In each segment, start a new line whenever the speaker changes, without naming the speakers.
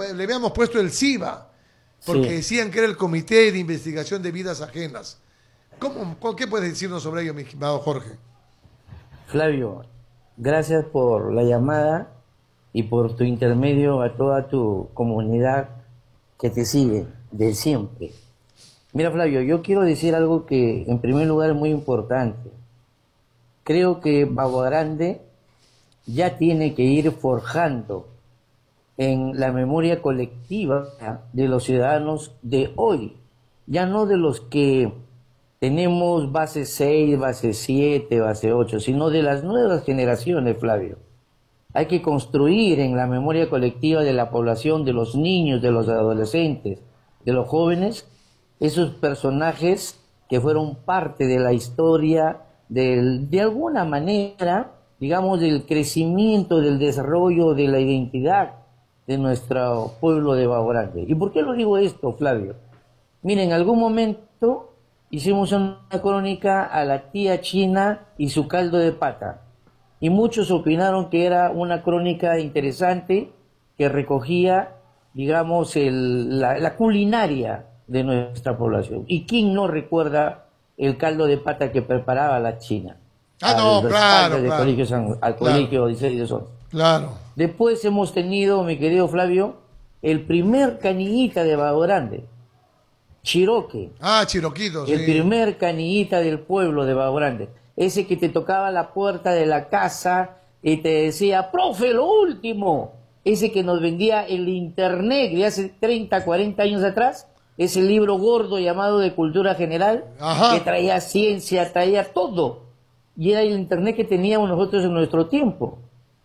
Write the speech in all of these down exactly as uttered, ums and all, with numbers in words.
le habíamos puesto el SIVA, porque sí. decían que era el Comité de Investigación de Vidas Ajenas. ¿Cómo, ¿Qué puedes decirnos sobre ello, mi estimado Jorge?
Flavio, gracias por la llamada y por tu intermedio a toda tu comunidad que te sigue de siempre. Mira, Flavio, yo quiero decir algo que en primer lugar es muy importante. Creo que Babo Grande ya tiene que ir forjando en la memoria colectiva de los ciudadanos de hoy, ya no de los que tenemos base seis, base siete, base ocho, sino de las nuevas generaciones, Flavio. Hay que construir en la memoria colectiva de la población, de los niños, de los adolescentes, de los jóvenes, esos personajes que fueron parte de la historia, del, de alguna manera, digamos, del crecimiento, del desarrollo, de la identidad de nuestro pueblo de Babo Grande. ¿Y por qué lo digo esto, Flavio? Miren, en algún momento hicimos una crónica a la tía China y su caldo de pata. Y muchos opinaron que era una crónica interesante que recogía, digamos, el, la, la culinaria de nuestra población. ¿Y quién no recuerda el caldo de pata que preparaba la China?
Ah, no, claro, claro.
Colegio San, al colegio dieciséis de Sol.
Claro.
Después hemos tenido, mi querido Flavio, el primer canillita de Babo Grande, Chiroque.
Ah, Chiroquito, sí.
El primer canillita del pueblo de Babo Grande. Ese que te tocaba la puerta de la casa y te decía, profe, lo último. Ese que nos vendía el internet de hace treinta, cuarenta años atrás. Ese libro gordo llamado de Cultura General. Ajá. Que traía ciencia, traía todo. Y era el internet que teníamos nosotros en nuestro tiempo.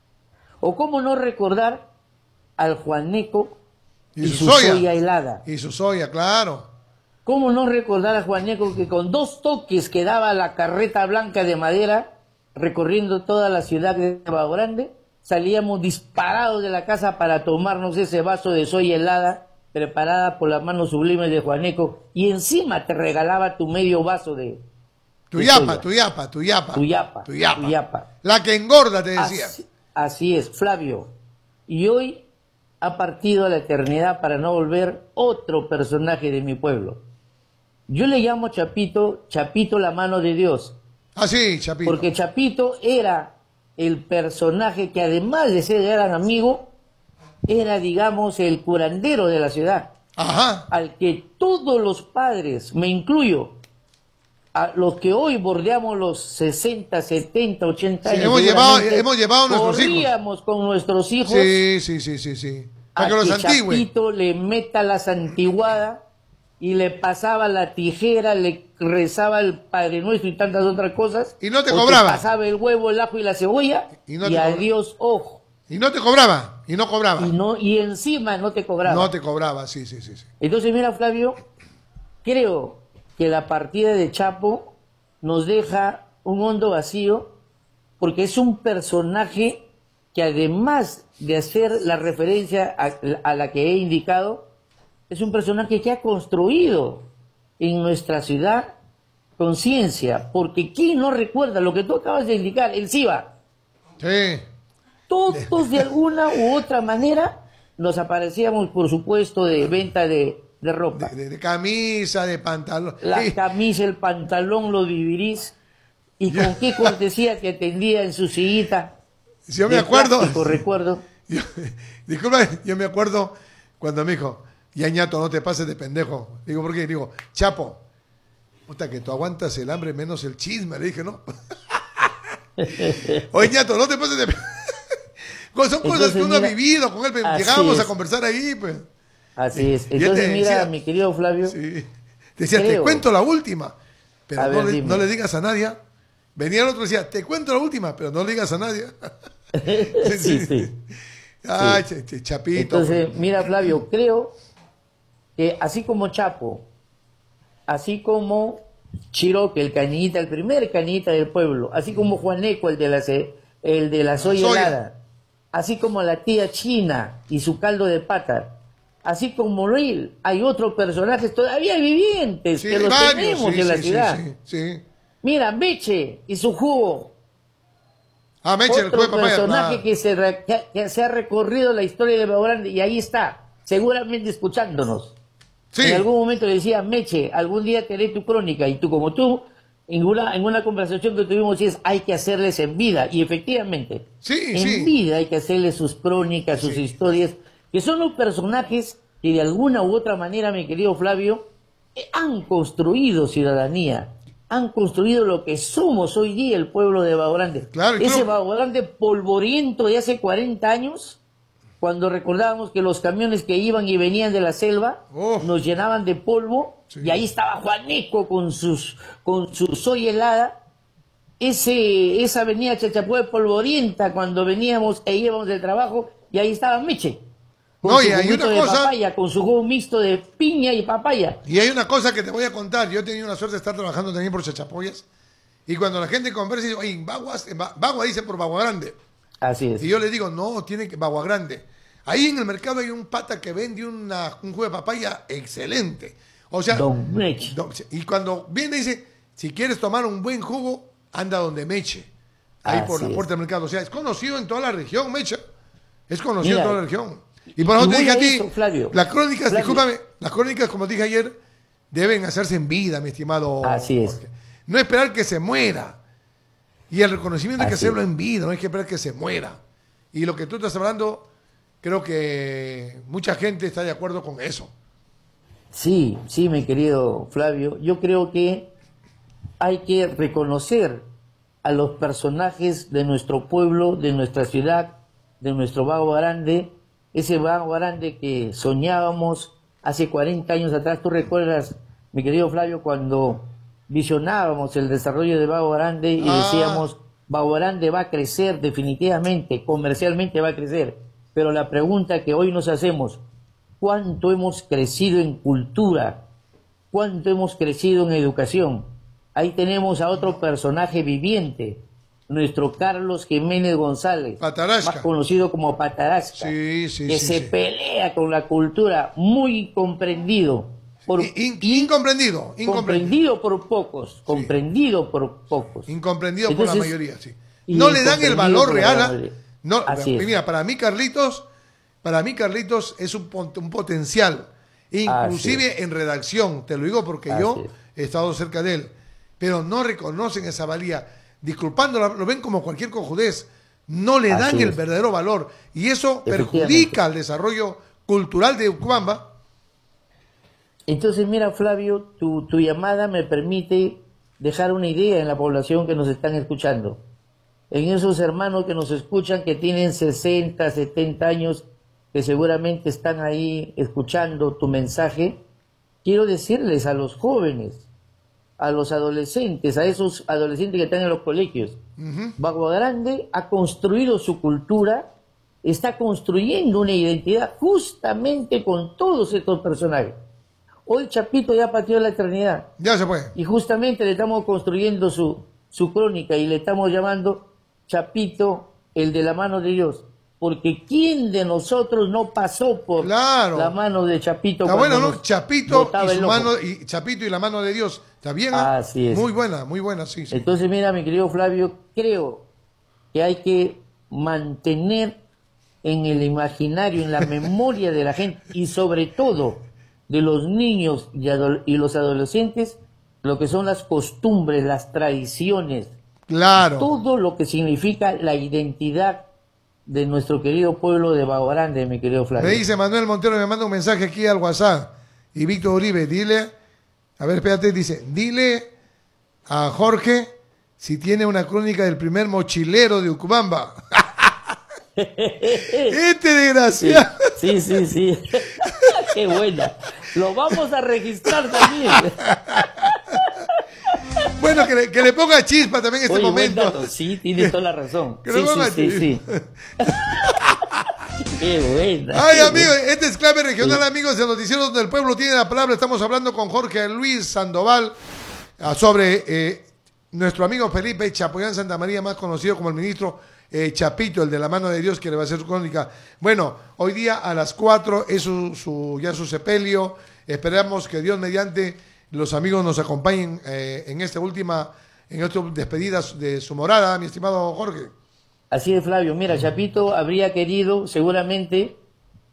O cómo no recordar al Juaneco y, y su, su soya. soya helada.
Y su soya, claro.
¿Cómo no recordar a Juaneco que con dos toques que daba la carreta blanca de madera, recorriendo toda la ciudad de Babo Grande, salíamos disparados de la casa para tomarnos ese vaso de soya helada preparada por las manos sublimes de Juaneco, y encima te regalaba tu medio vaso de...
Tu yapa, tu yapa, tu yapa.
Tu yapa,
tu yapa.
Tu yapa.
La que engorda, te decía.
Así, así es, Flavio. Y hoy ha partido a la eternidad para no volver otro personaje de mi pueblo. Yo le llamo Chapito, Chapito la mano de Dios.
Ah, sí, Chapito.
Porque Chapito era el personaje que, además de ser gran amigo, era, digamos, el curandero de la ciudad.
Ajá.
Al que todos los padres, me incluyo, a los que hoy bordeamos los sesenta, setenta, ochenta años,
sí, hemos llevado, hemos llevado a nuestros hijos.
Corríamos con nuestros hijos.
Sí, sí, sí, sí, sí. Para
a
que los
que
antigüe.
Chapito le meta la santiguada y le pasaba la tijera, le rezaba el Padre Nuestro y tantas otras cosas.
Y no te cobraba.
Te pasaba el huevo, el ajo y la cebolla. Y, no y adiós, ojo.
Y no te cobraba. Y no cobraba.
Y, no, y encima no te cobraba.
No te cobraba, sí, sí, sí, sí.
Entonces, mira, Flavio, creo que la partida de Chapo nos deja un hondo vacío, porque es un personaje que, además de hacer la referencia a, a la que he indicado, es un personaje que ha construido en nuestra ciudad conciencia, porque ¿quién no recuerda lo que tú acabas de indicar? El SIVA.
Sí.
Todos de alguna u otra manera nos aparecíamos, por supuesto, de venta de, de ropa.
De, de, de camisa, de pantalón.
La
sí.
camisa, el pantalón, los vivirís. Y con qué cortesía te atendía en su sillita.
Yo me acuerdo.
Plástico, recuerdo.
Yo, disculpa, yo me acuerdo cuando me dijo, ya ñato, no te pases de pendejo. Digo, ¿por qué? Digo, Chapo, puta que tú aguantas el hambre menos el chisme. Le dije, ¿no? Oye, ñato, no te pases de pendejo. Son cosas Entonces, que uno mira, ha vivido con él. Llegábamos es. a conversar ahí, pues.
Así es. Entonces, te, mira, decía, mi querido Flavio.
Sí. Te decía, creo, te cuento la última, pero no,
ver,
le, no le digas a nadie. Venía el otro y decía, te cuento la última, pero no le digas a nadie.
sí, sí. sí.
Ay, sí. Chapito.
Entonces, mira, Flavio, creo que así como Chapo, así como Chiroque, el cañita, el primer cañita del pueblo, así como Juaneco, el de la, el de la soya helada, así como la tía China y su caldo de pata, así como Luis, hay otros personajes todavía vivientes sí, que los varios, tenemos sí, en la
sí,
ciudad.
Sí, sí, sí.
Mira, Meche y su jugo.
Ah, Meche,
otro
el jugo de
personaje
papaya,
que, se, que, que se ha recorrido la historia de Babo Grande y ahí está. seguramente escuchándonos.
Sí.
En algún momento le decía, Meche, algún día te haré tu crónica, y tú como tú, en una, en una conversación que tuvimos es, hay que hacerles en vida, y efectivamente,
Sí,
en
sí.
vida hay que hacerles sus crónicas, sus
Sí.
historias, que son los personajes que de alguna u otra manera, mi querido Flavio, eh, han construido ciudadanía, han construido lo que somos hoy día el pueblo de Bajo Grande.
Claro, y
Ese
creo-
Bajo Grande polvoriento de hace cuarenta años, cuando recordábamos que los camiones que iban y venían de la selva
Uf.
nos llenaban de polvo,
Sí.
y ahí estaba Juaneco con sus con su soya helada, ese esa avenida Chachapoyas polvorienta cuando veníamos e íbamos del trabajo, y ahí estaba Meche con
No,
su
y hay
juguito
una
de
cosa-
papaya, con su jugo mixto de piña y papaya.
Y hay una cosa que te voy a contar. Yo he tenido la suerte de estar trabajando también por Chachapoyas. Y cuando la gente conversa, dice, oye, en Baguas, en Ba- Bagua dice por Bagua Grande.
Así es.
Y yo le digo, no, tiene que Bagua Grande. Ahí en el mercado hay un pata que vende una, un jugo de papaya excelente. O sea,
Don Meche.
no, y cuando viene dice, si quieres tomar un buen jugo, anda donde Meche. Ahí por
Así
la
es.
puerta del mercado. O sea, es conocido en toda la región, Meche. Es conocido
Mira,
en toda la región. Y por eso
y
te
voy
dije a
a
ti,
eso, Flavio.
las crónicas,
Flavio.
discúlpame, las crónicas, como dije ayer, deben hacerse en vida, mi estimado.
Así es.
Jorge. No esperar que se muera. Y el reconocimiento hay que
Así
hacerlo
es.
en vida, no hay que esperar que se muera. Y lo que tú estás hablando, creo que mucha gente está de acuerdo con eso.
Sí, sí, mi querido Flavio. Yo creo que hay que reconocer a los personajes de nuestro pueblo, de nuestra ciudad, de nuestro Bajo Grande, ese Bajo Grande que soñábamos hace cuarenta años atrás. ¿Tú recuerdas, mi querido Flavio, cuando visionábamos el desarrollo de Bajo Grande y
Ah.
decíamos, Bajo Grande va a crecer definitivamente, comercialmente va a crecer? Pero la pregunta que hoy nos hacemos, ¿cuánto hemos crecido en cultura? ¿Cuánto hemos crecido en educación? Ahí tenemos a otro personaje viviente, nuestro Carlos Jiménez González,
Patarasca.
más conocido como Patarasca,
Sí, sí,
que
sí,
se
sí.
pelea con la cultura, muy comprendido, por,
In- in- incomprendido, incomprendido.
comprendido por pocos, comprendido por pocos.
Incomprendido por la
Entonces,
mayoría, sí.
y
No le dan el
incomprendido
valor
por la
real. ¿ah?
mayoría.
No,
Así es.
mira, para mí Carlitos, para mí Carlitos es un, pon- un potencial, inclusive
Así
en redacción, te lo digo porque
Así
yo
es.
he estado cerca de él, pero no reconocen esa valía, disculpando, lo ven como cualquier cojudez, no le dan
Así
el
es.
verdadero valor y eso
Efectivamente.
perjudica al desarrollo cultural de Ucubamba.
Entonces, mira, Flavio, tu, tu llamada me permite dejar una idea en la población que nos están escuchando. En esos hermanos que nos escuchan, que tienen sesenta, setenta años, que seguramente están ahí escuchando tu mensaje, quiero decirles a los jóvenes, a los adolescentes, a esos adolescentes que están en los colegios,
Ujú.
Bajo Grande ha construido su cultura, está construyendo una identidad justamente con todos estos personajes. Hoy Chapito ya pateó la eternidad
Ya se fue.
y justamente le estamos construyendo su, su crónica y le estamos llamando Chapito, el de la mano de Dios. Porque ¿quién de nosotros no pasó por
Claro.
la mano de Chapito?
Está
cuando
buena, ¿no?
nos
Chapito
botaba
y,
el
su
ojo?
mano, y Chapito y la mano de Dios. ¿Está bien? ah?
Así es.
Muy buena, muy buena, sí, sí.
Entonces, mira, mi querido Flavio, creo que hay que mantener en el imaginario, en la memoria de la gente y sobre todo de los niños y, adol- y los adolescentes, lo que son las costumbres, las tradiciones,
Claro.
todo lo que significa la identidad de nuestro querido pueblo de Bajo Grande, mi querido Flavio.
Me dice Manuel Montero, me manda un mensaje aquí al WhatsApp. Y Víctor Uribe, dile, a ver, espérate, dice, dile a Jorge si tiene una crónica del primer mochilero de Ucubamba. Este desgraciado.
Sí, sí, sí. Qué buena. Lo vamos a registrar también.
Bueno, que le, que le ponga chispa también en este
Oye, buen
momento.
dato. Sí, tienes toda la razón.
Que
Sí,
le ponga
sí, sí, sí. Qué buena.
Ay,
qué
amigos,
buena.
este es Clave Regional, amigos del Noticiero del Pueblo tiene la palabra. Estamos hablando con Jorge Luis Sandoval ah, sobre eh, nuestro amigo Felipe Chapoyán Santa María, más conocido como el ministro eh, Chapito, el de la mano de Dios, que le va a hacer su crónica. Bueno, hoy día a las cuatro es su, su, ya su sepelio. Esperamos que Dios mediante los amigos nos acompañen eh, en esta última, en esta despedida de su morada, mi estimado Jorge.
Así es, Flavio. Mira, Chapito habría querido seguramente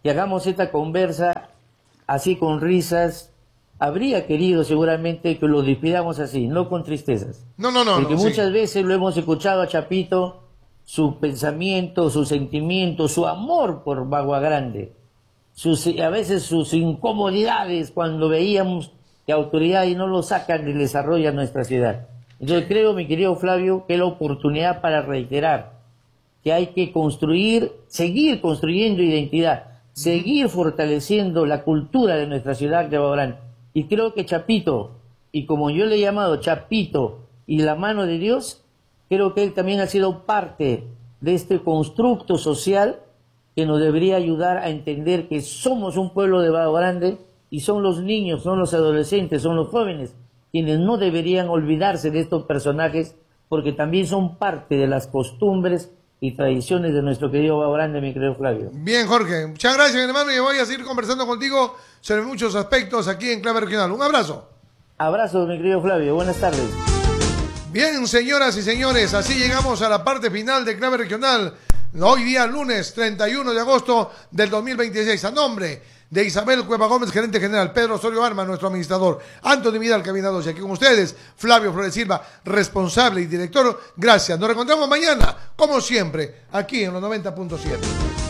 que hagamos esta conversa así con risas. Habría querido seguramente que lo despidamos así, no con tristezas.
No, no, no.
Porque
no,
muchas
sí.
veces lo hemos escuchado a Chapito, su pensamiento, su sentimiento, su amor por Bagua Grande, sus, a veces sus incomodidades cuando veíamos que autoridades no lo sacan del desarrollo a nuestra ciudad. Entonces creo, mi querido Flavio, que es la oportunidad para reiterar que hay que construir, seguir construyendo identidad, seguir fortaleciendo la cultura de nuestra ciudad de Bagua Grande. Y creo que Chapito, y como yo le he llamado Chapito y la mano de Dios, creo que él también ha sido parte de este constructo social que nos debería ayudar a entender que somos un pueblo de Bagua Grande y son los niños, son los adolescentes, son los jóvenes quienes no deberían olvidarse de estos personajes porque también son parte de las costumbres y tradiciones de nuestro querido Bagua Grande, mi querido Flavio.
Bien, Jorge. Muchas gracias, mi hermano, y voy a seguir conversando contigo sobre muchos aspectos aquí en Clave Regional. Un abrazo.
Abrazo, mi querido Flavio. Buenas tardes.
Bien, señoras y señores, así llegamos a la parte final de Clave Regional. Hoy día, lunes treinta y uno de agosto del dos mil veintiséis. A nombre de Isabel Cueva Gómez, gerente general, Pedro Osorio Arma, nuestro administrador, Antonio Vidal, cabina dos, y aquí con ustedes, Flavio Flores Silva, responsable y director. Gracias. Nos reencontramos mañana, como siempre, aquí en los noventa punto siete.